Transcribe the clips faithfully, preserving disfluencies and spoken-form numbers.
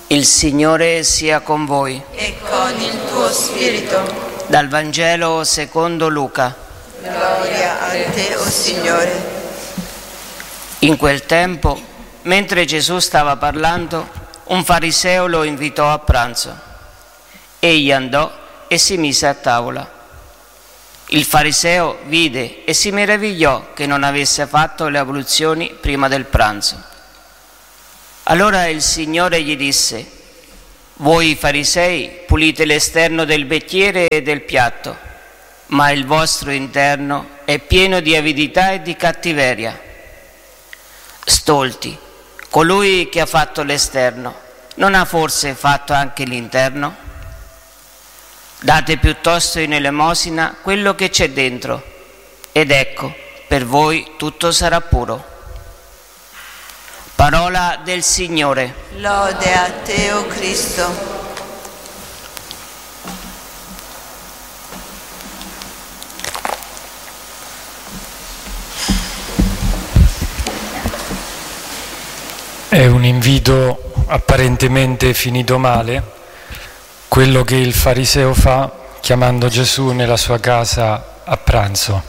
Il Signore sia con voi. E con il tuo spirito. Dal Vangelo secondo Luca. Gloria a te, o Signore. In quel tempo, mentre Gesù stava parlando, un fariseo lo invitò a pranzo. Egli andò e si mise a tavola. Il fariseo vide e si meravigliò che non avesse fatto le abluzioni prima del pranzo. Allora il Signore gli disse: voi farisei pulite l'esterno del bicchiere e del piatto, ma il vostro interno è pieno di avidità e di cattiveria. Stolti, colui che ha fatto l'esterno non ha forse fatto anche l'interno? Date piuttosto in elemosina quello che c'è dentro, ed ecco, per voi tutto sarà puro. Parola del Signore. Lode a te, o Cristo. È un invito apparentemente finito male, quello che il fariseo fa chiamando Gesù nella sua casa a pranzo.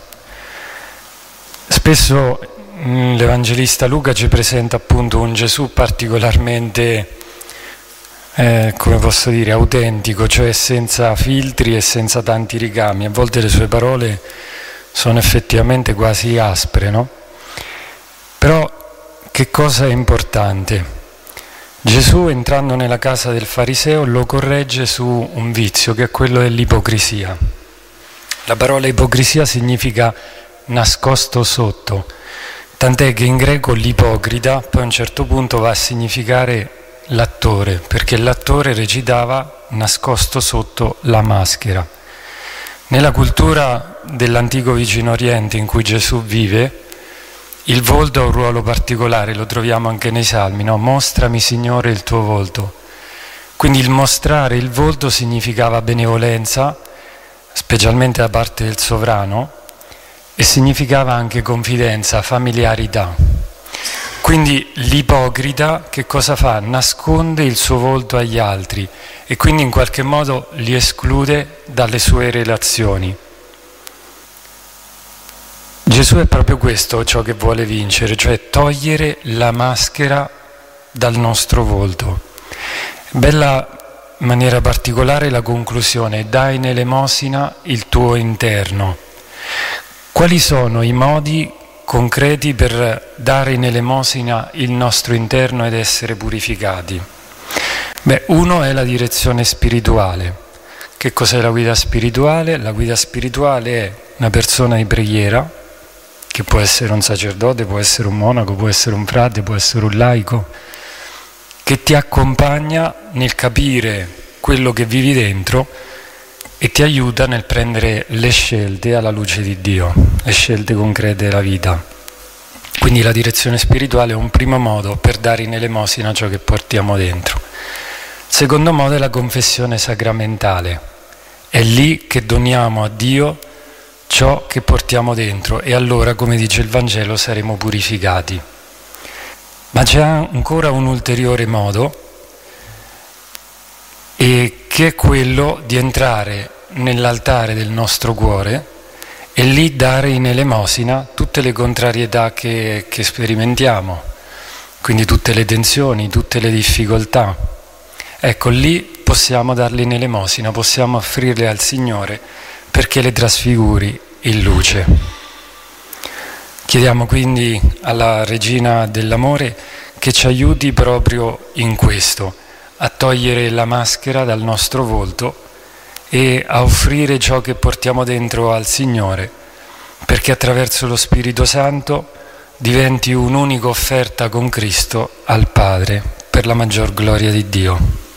Spesso l'Evangelista Luca ci presenta appunto un Gesù particolarmente, eh, come posso dire, autentico, cioè senza filtri e senza tanti ricami. A volte le sue parole sono effettivamente quasi aspre, no? Però che cosa è importante? Gesù, entrando nella casa del fariseo, lo corregge su un vizio, che è quello dell'ipocrisia. La parola ipocrisia significa nascosto sotto, tant'è che in greco l'ipocrita poi a un certo punto va a significare l'attore, perché l'attore recitava nascosto sotto la maschera. Nella cultura dell'antico Vicino Oriente in cui Gesù vive, il volto ha un ruolo particolare, lo troviamo anche nei Salmi, no? Mostrami, Signore, il tuo volto. Quindi il mostrare il volto significava benevolenza, specialmente da parte del sovrano, e significava anche confidenza, familiarità. Quindi l'ipocrita che cosa fa? Nasconde il suo volto agli altri e quindi in qualche modo li esclude dalle sue relazioni. Gesù è proprio questo ciò che vuole vincere, cioè togliere la maschera dal nostro volto. Bella in maniera particolare la conclusione: dai in elemosina il tuo interno. Quali sono i modi concreti per dare in elemosina il nostro interno ed essere purificati? Beh, uno è la direzione spirituale. Che cos'è la guida spirituale? La guida spirituale è una persona di preghiera, che può essere un sacerdote, può essere un monaco, può essere un frate, può essere un laico, che ti accompagna nel capire quello che vivi dentro e ti aiuta nel prendere le scelte alla luce di Dio, le scelte concrete della vita. Quindi la direzione spirituale è un primo modo per dare in elemosina ciò che portiamo dentro. Secondo modo è la confessione sacramentale. È lì che doniamo a Dio ciò che portiamo dentro e allora, come dice il Vangelo, saremo purificati. Ma c'è ancora un ulteriore modo, e che è quello di entrare nell'altare del nostro cuore e lì dare in elemosina tutte le contrarietà che, che sperimentiamo, quindi tutte le tensioni, tutte le difficoltà. Ecco, lì possiamo darle in elemosina, possiamo offrirle al Signore perché le trasfiguri in luce. Chiediamo quindi alla Regina dell'Amore che ci aiuti proprio in questo, a togliere la maschera dal nostro volto e a offrire ciò che portiamo dentro al Signore, perché attraverso lo Spirito Santo diventi un'unica offerta con Cristo al Padre, per la maggior gloria di Dio.